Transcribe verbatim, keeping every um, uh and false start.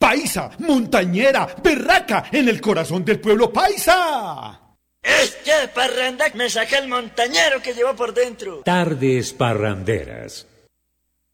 paisa, montañera, berraca, en el corazón del pueblo paisa. Este parranda me saca el montañero que llevo por dentro. Tardes parranderas.